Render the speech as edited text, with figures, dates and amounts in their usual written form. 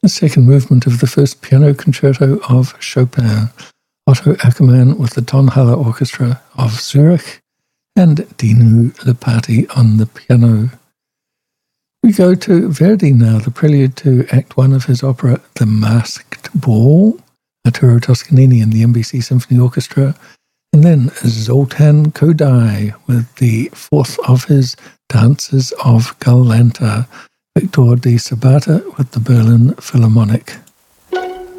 second movement of the first piano concerto of Chopin, Otto Ackermann with the Tonhalle Orchestra of Zurich, and Dinu Lepati on the piano. We go to Verdi now, the prelude to Act 1 of his opera The Masked Ball, Arturo Toscanini and the NBC Symphony Orchestra, and then Zoltan Kodály with the fourth of his Dances of Galanta, Victor de Sabata with the Berlin Philharmonic.